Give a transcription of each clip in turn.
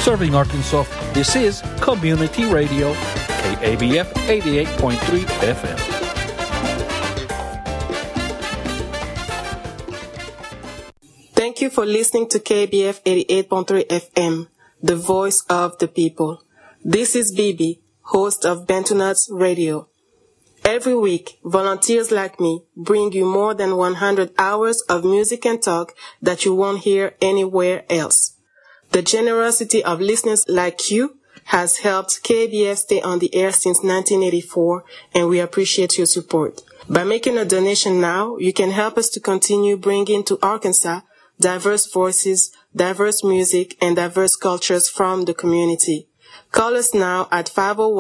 Serving Arkansas, this is Community Radio, KABF 88.3 FM. Thank you for listening to KBF 88.3 FM, the voice of the people. This is Bibi, host of Bentonauts Radio. Every week, volunteers like me bring you more than 100 hours of music and talk that you won't hear anywhere else. The generosity of listeners like you has helped KBF stay on the air since 1984, and we appreciate your support. By making a donation now, you can help us to continue bringing to Arkansas diverse voices, diverse music, and diverse cultures from the community. Call us now at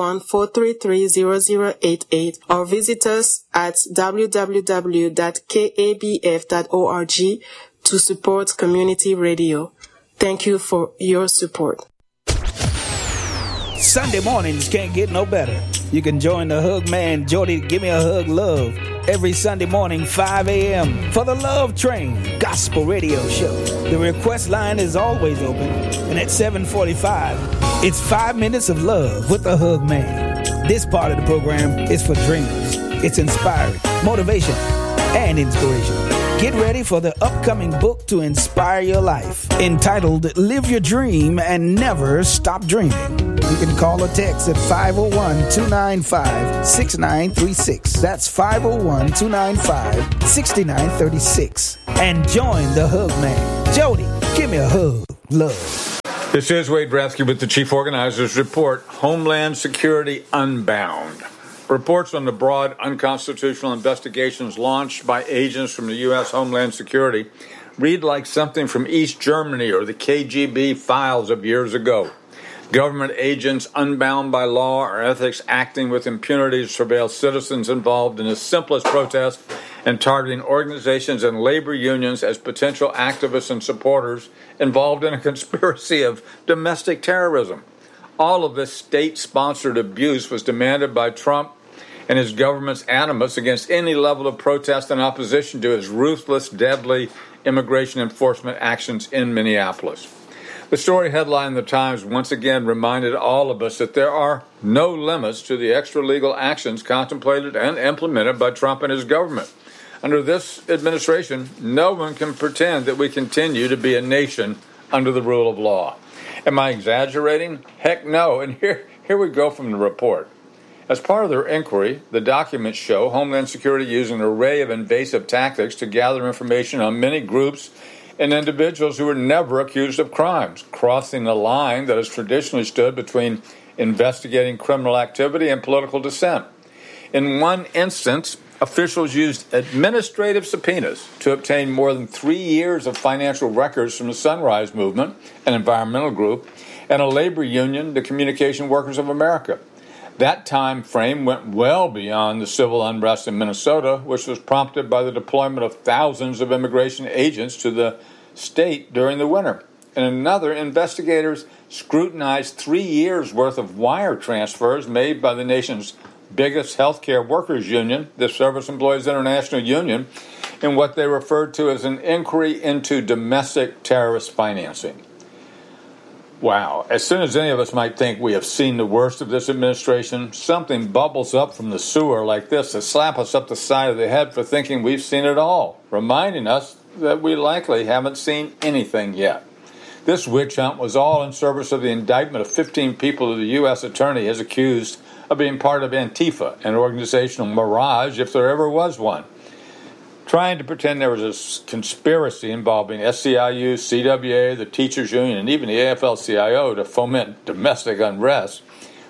501-433-0088 or visit us at www.kabf.org to support community radio. Thank you for your support. Sunday mornings can't get no better. You can join the Hug Man, Jody, Give Me a Hug Love, every Sunday morning, 5 a.m. for the Love Train Gospel Radio Show. The request line is always open, and at 7:45, it's 5 minutes of love with the Hug Man. This part of the program is for dreamers. It's inspiring, motivation, and inspiration. Get ready for the upcoming book to inspire your life, entitled Live Your Dream and Never Stop Dreaming. You can call or text at 501-295-6936. That's 501-295-6936. And join the Hug Man. Jody, give me a hug. Love. This is Wade Brathke with the Chief Organizer's Report, Homeland Security Unbound. Reports on the broad unconstitutional investigations launched by agents from the U.S. Homeland Security read like something from East Germany or the KGB files of years ago. Government agents unbound by law or ethics acting with impunity to surveil citizens involved in the simplest protest and targeting organizations and labor unions as potential activists and supporters involved in a conspiracy of domestic terrorism. All of this state-sponsored abuse was demanded by Trump and his government's animus against any level of protest and opposition to his ruthless, deadly immigration enforcement actions in Minneapolis. The story headline in the Times once again reminded all of us that there are no limits to the extra-legal actions contemplated and implemented by Trump and his government. Under this administration, no one can pretend that we continue to be a nation under the rule of law. Am I exaggerating? Heck no. And here we go from the report. As part of their inquiry, the documents show Homeland Security used an array of invasive tactics to gather information on many groups and individuals who were never accused of crimes, crossing the line that has traditionally stood between investigating criminal activity and political dissent. In one instance, officials used administrative subpoenas to obtain more than 3 years of financial records from the Sunrise Movement, an environmental group, and a labor union, the Communication Workers of America. That time frame went well beyond the civil unrest in Minnesota, which was prompted by the deployment of thousands of immigration agents to the state during the winter. In another, investigators scrutinized 3 years' worth of wire transfers made by the nation's biggest healthcare workers union, the Service Employees International Union, in what they referred to as an inquiry into domestic terrorist financing. Wow. As soon as any of us might think we have seen the worst of this administration, something bubbles up from the sewer like this to slap us up the side of the head for thinking we've seen it all, reminding us that we likely haven't seen anything yet. This witch hunt was all in service of the indictment of 15 people who the U.S. Attorney has accused of being part of Antifa, an organizational mirage if there ever was one. Trying to pretend there was a conspiracy involving SCIU, CWA, the Teachers Union, and even the AFL-CIO to foment domestic unrest,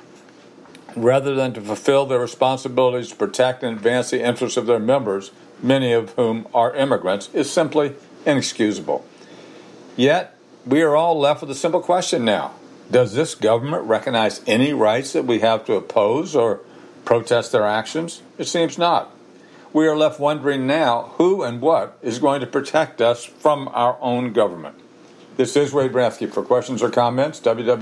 rather than to fulfill their responsibilities to protect and advance the interests of their members, many of whom are immigrants, is simply inexcusable. Yet, we are all left with a simple question now. Does this government recognize any rights that we have to oppose or protest their actions? It seems not. We are left wondering now who and what is going to protect us from our own government. This is Wade Brathke. For questions or comments,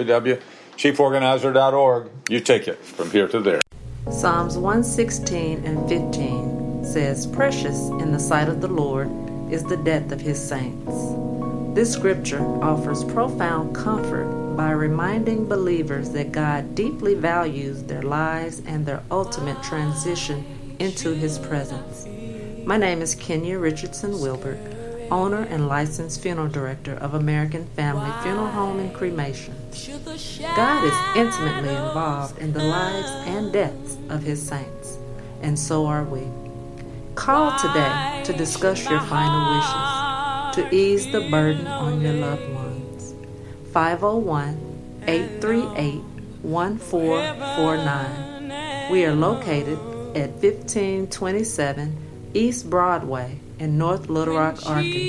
www.chieforganizer.org. You take it from here to there. Psalms 116 and 15 says, "Precious in the sight of the Lord is the death of his saints." This scripture offers profound comfort by reminding believers that God deeply values their lives and their ultimate transition into His presence. My name is Kenya Richardson Wilbert, owner and licensed funeral director of American Family Funeral Home and Cremation. God is intimately involved in the lives and deaths of His saints, and so are we. Call today to discuss your final wishes, to ease the burden on your loved ones. 501-838-1449. We are located at 1527 East Broadway in North Little Rock, Arkansas.